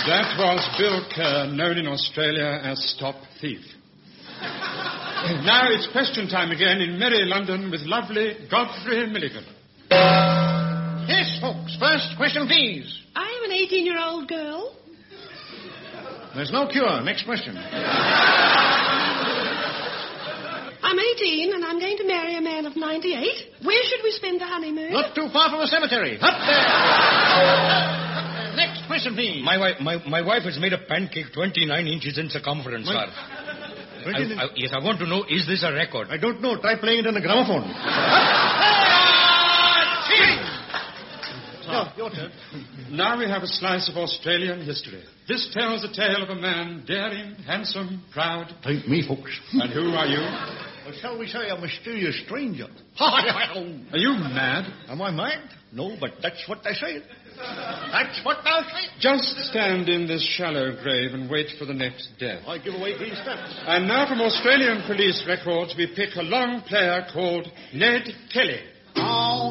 That was Bill Kerr, known in Australia as Stop Thief. Now it's question time again in merry London with lovely Godfrey Milligan. Yes, folks. First question, please. I am an 18-year-old girl. There's no cure. Next question. I'm 18 and I'm going to marry a man of 98. Where should we spend the honeymoon? Not too far from the cemetery. Up there. Next question, please. My wife has made a pancake 29 inches in circumference, sir. Yes, I want to know, is this a record? I don't know. Try playing it on the gramophone. Your turn. Now we have a slice of Australian history. This tells the tale of a man daring, handsome, proud. Ain't me, folks. And who are you? Well, shall we say a mysterious stranger? Are you mad? Am I mad? No, but that's what they say. That's what they say. Just stand in this shallow grave and wait for the next death. I give away green steps. And now from Australian police records, we pick a long player called Ned Kelly. Oh,